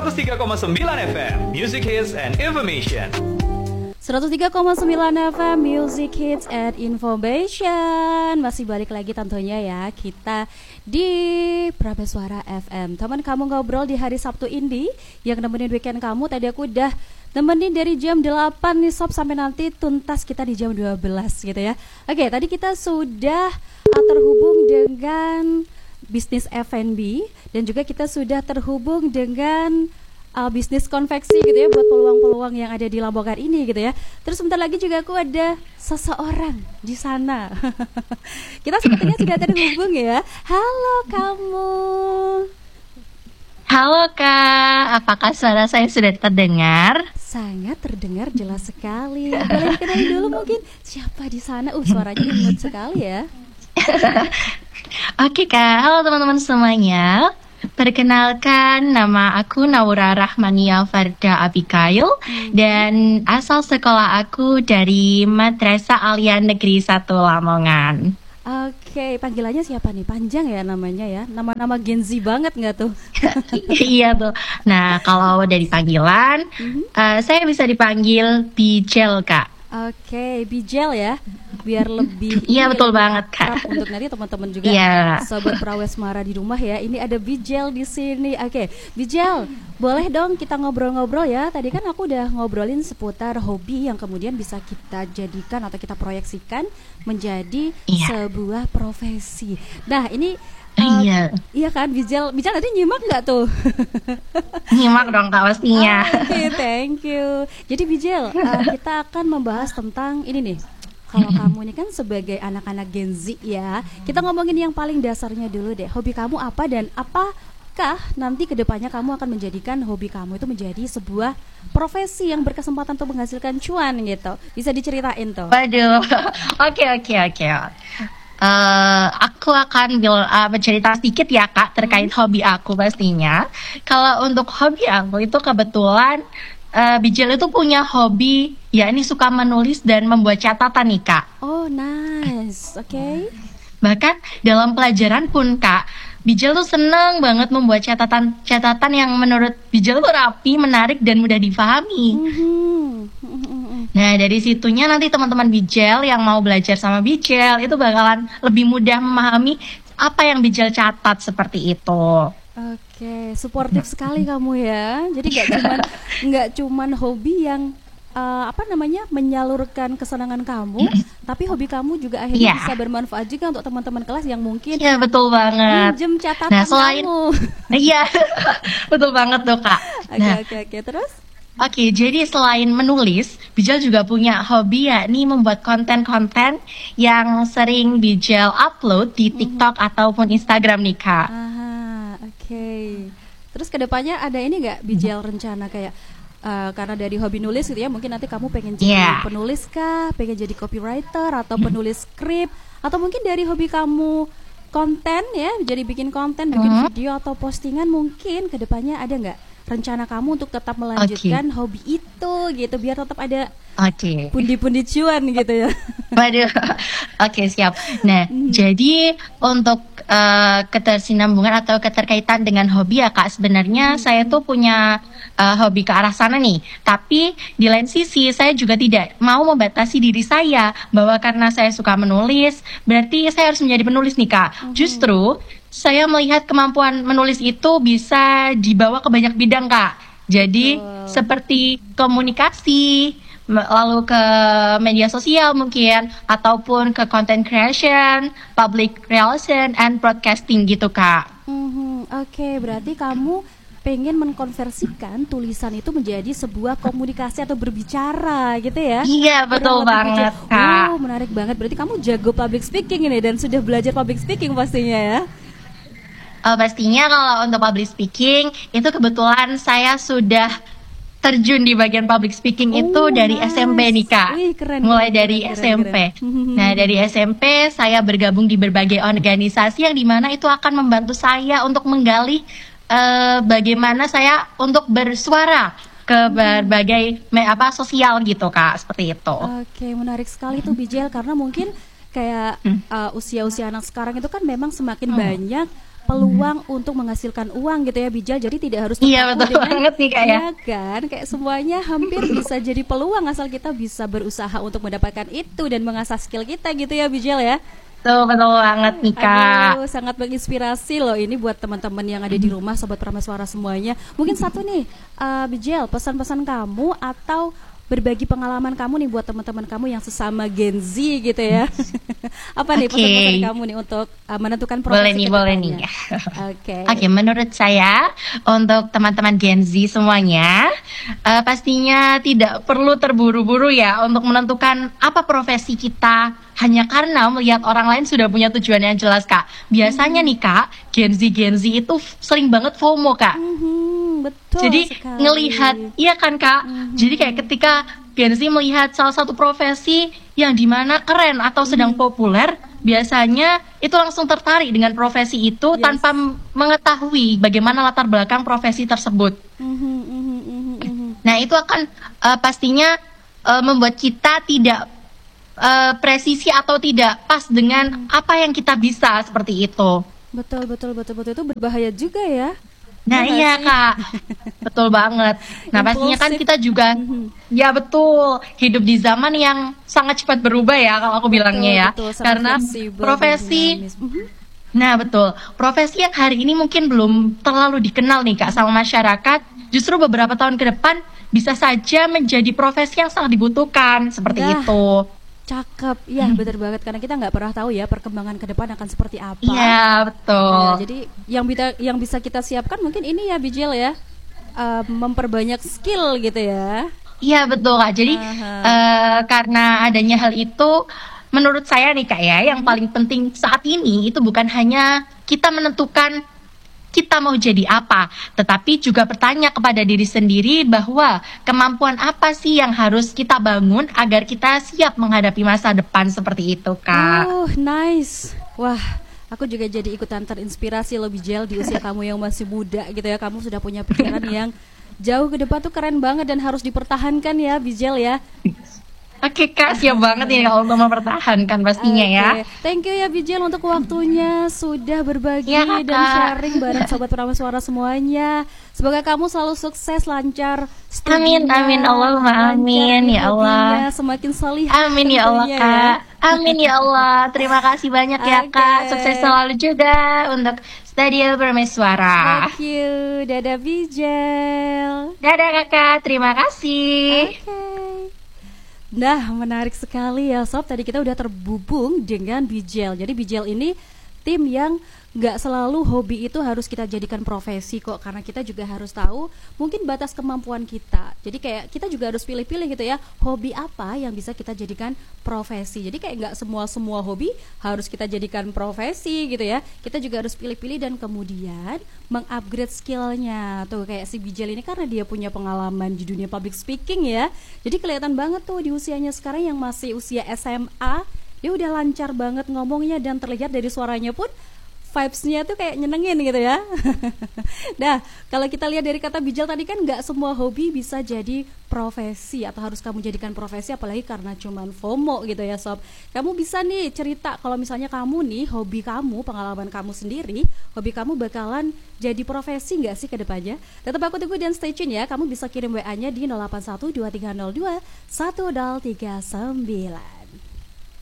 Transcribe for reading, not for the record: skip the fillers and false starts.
103,9 FM Music Hits and Information. 103,9 FM Music Hits and Information. Masih balik lagi tentunya ya, kita di Prabeswara FM. Teman kamu ngobrol di hari Sabtu ini yang nemenin weekend kamu. Tadi aku udah nemenin dari jam 8 nih sob, sampai nanti tuntas kita di jam 12 gitu ya. Oke, tadi kita sudah terhubung dengan bisnis F&B dan juga kita sudah terhubung dengan bisnis konveksi gitu ya, buat peluang-peluang yang ada di Lamongan ini gitu ya. Terus sebentar lagi juga aku ada seseorang di sana. Kita sepertinya sudah terhubung ya. Halo kamu. Halo Kak, apakah suara saya sudah terdengar? Sangat terdengar jelas sekali. Boleh dikenalin dulu mungkin siapa di sana? Suaranya imut sekali ya. Oke Kak, halo teman-teman semuanya. Perkenalkan, nama aku Naura Rahmania Farda Abigail dan asal sekolah aku dari Madrasah Alia Negeri 1 Lamongan. Oke, panggilannya siapa nih? Panjang ya namanya ya? Nama-nama Gen Z banget nggak tuh? Iya tuh. Nah, kalau dari panggilan, saya bisa dipanggil Bijel Kak. Oke, Bijel ya, biar lebih iya betul banget Kak. Untuk nanti teman-teman juga sobat Prawesmara di rumah ya. Ini ada Bijel di sini. Oke, Bijel, boleh dong kita ngobrol-ngobrol ya. Tadi kan aku udah ngobrolin seputar hobi yang kemudian bisa kita jadikan atau kita proyeksikan menjadi sebuah profesi. Nah, ini iya kan, Bijel nanti nyimak nggak tuh? Nyimak dong Kak pastinya. Oke, thank you. Jadi Bijel, kita akan membahas tentang ini nih. Kalau kamu ini kan sebagai anak-anak Gen Z ya, kita ngomongin yang paling dasarnya dulu deh. Hobi kamu apa dan apakah nanti kedepannya kamu akan menjadikan hobi kamu itu menjadi sebuah profesi yang berkesempatan untuk menghasilkan cuan gitu? Bisa diceritain tuh? Waduh, oke. Aku akan bercerita sedikit ya Kak terkait hobi aku pastinya. Kalau untuk hobi aku itu kebetulan Bijel itu punya hobi, ya ini suka menulis dan membuat catatan nih Kak. Oh nice, oke. Bahkan dalam pelajaran pun Kak, Bijel tuh seneng banget membuat catatan yang menurut Bijel tuh rapi, menarik dan mudah difahami. Nah dari situnya nanti teman-teman Bijel yang mau belajar sama Bijel itu bakalan lebih mudah memahami apa yang Bijel catat seperti itu. Oke, suportif sekali kamu ya. Jadi nggak cuman hobi yang menyalurkan kesenangan kamu, tapi hobi kamu juga akhirnya bisa bermanfaat juga untuk teman-teman kelas yang mungkin betul banget. Minjem catatan kamu. Iya, betul banget tuh Kak. Oke, terus? Oke, jadi selain menulis, Bijel juga punya hobi yakni membuat konten-konten yang sering Bijel upload di TikTok ataupun Instagram nih Kak. Oke. Terus kedepannya ada ini nggak Bijel rencana kayak karena dari hobi nulis gitu ya, mungkin nanti kamu pengen jadi penulis kah, pengen jadi copywriter atau penulis skrip, atau mungkin dari hobi kamu konten ya, jadi bikin konten, bikin video atau postingan, mungkin kedepannya ada nggak rencana kamu untuk tetap melanjutkan hobi itu gitu, biar tetap ada pundi-pundi cuan gitu ya? Waduh, oke siap. Nah, jadi untuk ketersinambungan atau keterkaitan dengan hobi ya Kak, sebenarnya saya tuh punya hobi ke arah sana nih. Tapi di lain sisi saya juga tidak mau membatasi diri saya bahwa karena saya suka menulis berarti saya harus menjadi penulis nih Kak. Justru saya melihat kemampuan menulis itu bisa dibawa ke banyak bidang Kak. Jadi seperti komunikasi, lalu ke media sosial mungkin, ataupun ke content creation, public relation, and broadcasting gitu Kak. Oke, berarti kamu pengen mengkonversikan tulisan itu menjadi sebuah komunikasi atau berbicara gitu ya? Iya, betul banget Kak. Menarik banget, berarti kamu jago public speaking ini dan sudah belajar public speaking pastinya ya? Pastinya kalau untuk public speaking itu kebetulan saya sudah terjun di bagian public speaking itu dari SMP nih Kak. Mulai dari SMP. Nah dari SMP saya bergabung di berbagai organisasi yang dimana itu akan membantu saya untuk menggali bagaimana saya untuk bersuara ke berbagai sosial gitu Kak, seperti itu. Oke, menarik sekali tuh Bijel, karena mungkin kayak usia-usia anak sekarang itu kan memang semakin banyak peluang untuk menghasilkan uang gitu ya Bijal. Jadi tidak harus Iya, terpaku betul banget nih Kak ya. iya kan, kayak semuanya hampir bisa jadi peluang asal kita bisa berusaha untuk mendapatkan itu dan mengasah skill kita gitu ya Bijal ya. Tuh, betul banget nih Kak. Aduh, sangat menginspirasi loh ini buat teman-teman yang ada di rumah, sobat Prameswara semuanya. Mungkin satu nih, Bijal, pesan-pesan kamu atau berbagi pengalaman kamu nih buat teman-teman kamu yang sesama Gen Z gitu ya. Apa nih Oke. pesan-pesan kamu nih untuk menentukan profesi Boleh nih. Oke. Oke, menurut saya untuk teman-teman Gen Z semuanya, pastinya tidak perlu terburu-buru ya untuk menentukan apa profesi kita hanya karena melihat orang lain sudah punya tujuan yang jelas Kak. Biasanya nih Kak, Gen Z itu sering banget FOMO Kak. Betul Jadi sekali. ngelihat, iya kan Kak? Jadi kayak ketika Gen Z melihat salah satu profesi yang dimana keren atau sedang populer, biasanya itu langsung tertarik dengan profesi itu tanpa mengetahui bagaimana latar belakang profesi tersebut. Nah itu akan pastinya membuat kita tidak presisi atau tidak pas dengan apa yang kita bisa seperti itu. Betul itu berbahaya juga ya. Nah iya Kak, betul banget. Nah pastinya kan kita juga, ya betul, hidup di zaman yang sangat cepat berubah ya kalau aku bilangnya ya. Sangat Karena fleksibel, profesi, dinamis. nah betul, profesi yang hari ini mungkin belum terlalu dikenal nih Kak sama masyarakat, justru beberapa tahun ke depan bisa saja menjadi profesi yang sangat dibutuhkan, seperti Nah, itu. Cakep, ya benar banget karena kita nggak pernah tahu ya perkembangan ke depan akan seperti apa. Iya betul. Nah, jadi yang bisa kita siapkan mungkin ini ya Bijil ya, memperbanyak skill gitu ya. Iya betul Kak. Jadi karena adanya hal itu, menurut saya nih Kak ya, yang paling penting saat ini itu bukan hanya kita menentukan kita mau jadi apa, tetapi juga bertanya kepada diri sendiri bahwa kemampuan apa sih yang harus kita bangun agar kita siap menghadapi masa depan seperti itu Kak. Nice. Wah, aku juga jadi ikutan terinspirasi loh Bijil di usia kamu yang masih muda gitu ya. Kamu sudah punya pikiran yang jauh ke depan tuh keren banget dan harus dipertahankan ya Bijil ya. Oke Kak, siap banget nih kalau untuk mempertahankan pastinya ya. Thank you ya Bijil untuk waktunya sudah berbagi Ya, dan Kak. sharing bareng sobat Prameswara semuanya. Semoga kamu selalu sukses, lancar studinya, Amin, Allahumma amin, lancar ya Allah. hobinya, semakin salih. Amin ya Allah tentunya Kak. Amin ya Allah. Terima kasih banyak ya Oke. Kak. Sukses selalu juga untuk Studio Prameswara. Thank you, dadah Bijil. Dadah Kakak, terima kasih. Oke. Nah, menarik sekali ya Sob. Tadi kita udah terhubung dengan Bijil. Jadi Bijil ini tim yang nggak selalu hobi itu harus kita jadikan profesi kok, karena kita juga harus tahu mungkin batas kemampuan kita. Jadi kayak kita juga harus pilih-pilih gitu ya, hobi apa yang bisa kita jadikan profesi. Jadi kayak nggak semua hobi harus kita jadikan profesi gitu ya. Kita juga harus pilih-pilih dan kemudian mengupgrade skillnya. Tuh kayak si Bijil ini karena dia punya pengalaman di dunia public speaking ya. Jadi kelihatan banget tuh di usianya sekarang yang masih usia SMA, dia udah lancar banget ngomongnya dan terlihat dari suaranya pun vibes-nya tuh kayak nyenengin gitu ya. Nah, kalau kita lihat dari kata Bijil tadi kan nggak semua hobi bisa jadi profesi atau harus kamu jadikan profesi, apalagi karena cuman FOMO gitu ya Sob. Kamu bisa nih cerita kalau misalnya kamu nih, hobi kamu, pengalaman kamu sendiri, hobi kamu bakalan jadi profesi nggak sih ke depannya? Tetap aku tunggu dan stay tune ya. Kamu bisa kirim WA-nya di 0812302139.